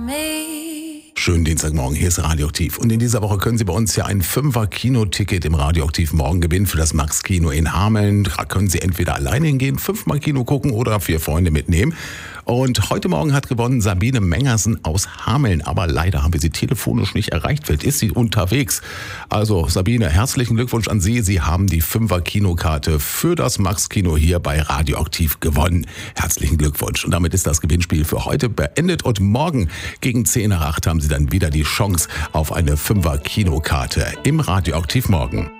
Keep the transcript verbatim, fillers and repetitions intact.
Schönen Dienstagmorgen, hier ist Radioaktiv. Und in dieser Woche können Sie bei uns ja ein Fünfer-Kino-Ticket im Radioaktiv Morgen gewinnen für das Max-Kino in Hameln. Da können Sie entweder alleine hingehen, fünfmal Kino gucken oder vier Freunde mitnehmen. Und heute Morgen hat gewonnen Sabine Mengersen aus Hameln. Aber leider haben wir sie telefonisch nicht erreicht. Vielleicht ist sie unterwegs. Also Sabine, herzlichen Glückwunsch an Sie. Sie haben die Fünfer-Kinokarte für das Max-Kino hier bei Radioaktiv gewonnen. Herzlichen Glückwunsch. Und damit ist das Gewinnspiel für heute beendet. Und morgen gegen zehn nach acht haben Sie dann wieder die Chance auf eine Fünfer-Kinokarte im Radioaktiv Morgen.